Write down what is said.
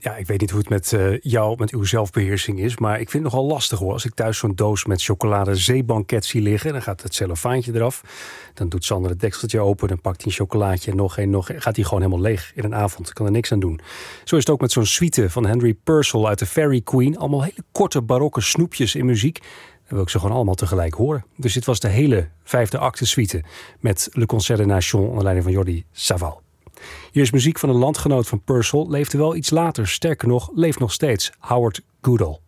Ja, ik weet niet hoe het met met uw zelfbeheersing is, maar ik vind het nogal lastig hoor. Als ik thuis zo'n doos met chocolade zeebanket zie liggen, dan gaat het cellofaantje eraf. Dan doet Sander het dekseltje open, dan pakt hij een chocolaatje en nog een. Gaat hij gewoon helemaal leeg in een avond. Ik kan er niks aan doen. Zo is het ook met zo'n suite van Henry Purcell uit de Fairy Queen. Allemaal hele korte barokke snoepjes in muziek. Dan wil ik ze gewoon allemaal tegelijk horen. Dus dit was de hele 5e acte suite met Le Concert des Nations onder leiding van Jordi Savall. Hier is muziek van een landgenoot van Purcell, leefde wel iets later. Sterker nog, leeft nog steeds. Howard Goodall.